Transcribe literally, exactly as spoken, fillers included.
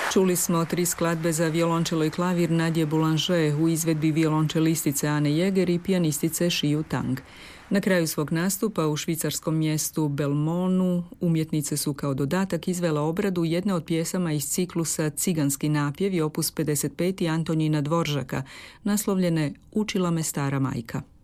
Čuli smo tri skladbe za violončelo i klavir Nadje Boulanger u izvedbi violončelistice Ane Jeger i pijanistice Shiyu Tang. Na kraju svog nastupa u švicarskom mjestu Belmonu umjetnice su kao dodatak izvele obradu jedne od pjesama iz ciklusa Ciganski napjevi opus pedeset pet Antonina Dvoržaka, naslovljene Učila me stara majka.